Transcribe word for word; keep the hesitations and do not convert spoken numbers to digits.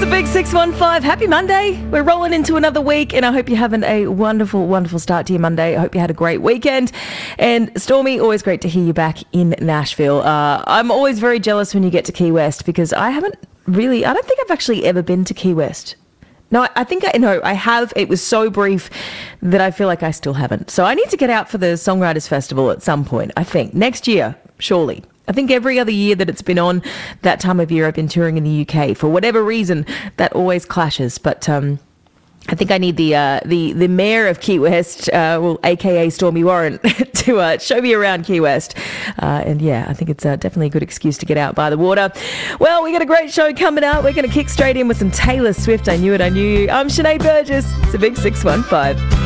It's a big six one five. Happy Monday. We're rolling into another week, and I hope you're having a wonderful, wonderful start to your Monday. I hope you had a great weekend. And Stormy, always great to hear you back in Nashville. Uh, I'm always very jealous when you get to Key West because I haven't really, I don't think I've actually ever been to Key West. No, I think I know I have. It was so brief that I feel like I still haven't. So I need to get out for the Songwriters Festival at some point, I think. Next year, surely. I think every other year that it's been on, that time of year I've been touring in the U K. For whatever reason, that always clashes. But um, I think I need the uh, the the mayor of Key West, uh, well, a k a. Stormy Warren, to uh, show me around Key West. Uh, and yeah, I think it's uh, definitely a good excuse to get out by the water. Well, we got a great show coming up. We're going to kick straight in with some Taylor Swift. I Knew It, I Knew You. I'm Sinead Burgess. It's a big six one five.